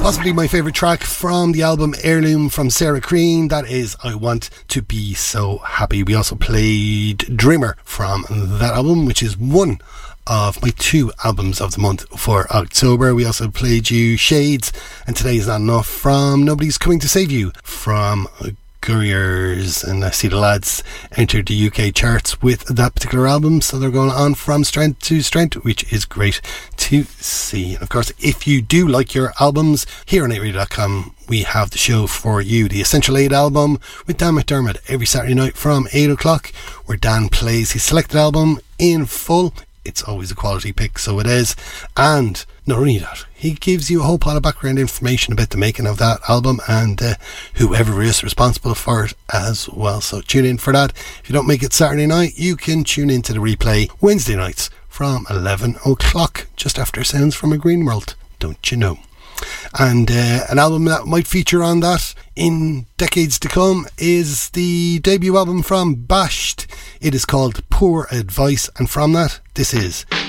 Possibly my favourite track from the album Heirloom from Sarah Crean. That is I Want to Be So Happy. We also played Dreamer from that album, which is one of my 2 albums of the month for October. We also played you Shades and Today Is Not Enough from Nobody's Coming to Save You from Couriers, and I see the lads entered the UK charts with that particular album, so they're going on from strength to strength, which is great to see. And of course, if you do like your albums, here on 8radio.com we have the show for you, the Essential 8 album with Dan McDermott, every Saturday night from 8 o'clock, where Dan plays his selected album in full. It's always a quality pick, so it is. And not only that, he gives you a whole pile of background information about the making of that album and whoever is responsible for it as well. So tune in for that. If you don't make it Saturday night, you can tune into the replay Wednesday nights from 11 o'clock, just after Sounds from a Green World, don't you know? And an album that might feature on that in decades to come is the debut album from Bashed. It is called Poor Advice, and from that, this is